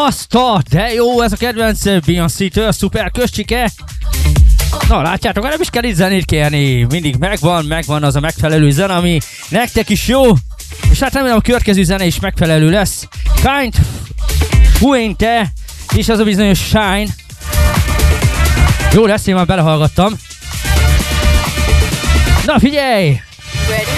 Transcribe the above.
Baszta, de jó ez a kedvenc Beyoncé-től, szuper közcsike. Na látjátok, nem is kell itt zenét kérni, mindig megvan az a megfelelő zene, ami nektek is jó. És hát remélem a következő zene is megfelelő lesz. Kind Fuente, és az a bizonyos Shine. Jó lesz, én már belehallgattam. Na figyelj! Ready?